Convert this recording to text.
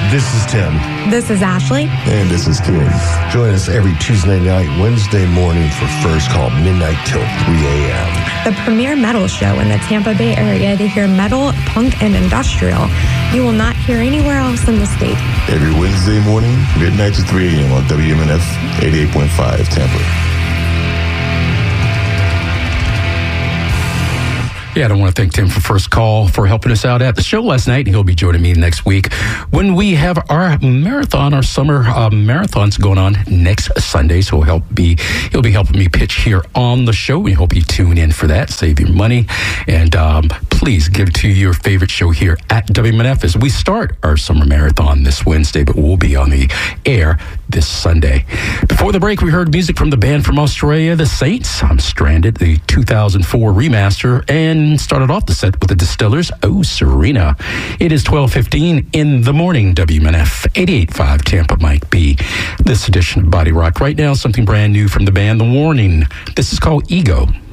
This is Tim. This is Ashley. And this is Ken. Join us every Tuesday night, Wednesday morning for First Call, midnight till 3 a.m. The premier metal show in the Tampa Bay area to hear metal, punk, and industrial you will not hear anywhere else in the state. Every Wednesday morning, midnight to 3 a.m. on WMNF 88.5 Tampa. Yeah, I want to thank Tim for First Call for helping us out at the show last night. He'll be joining me next week when we have our marathon, our summer marathons going on next Sunday. So he'll be helping me pitch here on the show. We hope you tune in for that. Save your money. And please give it to your favorite show here at WMNF as we start our summer marathon this Wednesday, but we'll be on the air this Sunday. Before the break, we heard music from the band from Australia, The Saints. I'm Stranded, the 2004 remaster, and started off the set with the Distillers, Oh Serena. It is 12:15 in the morning, WMNF 88.5 Tampa Mike B. This edition of Body Rock. Right now, something brand new from the band The Warning. This is called Ego.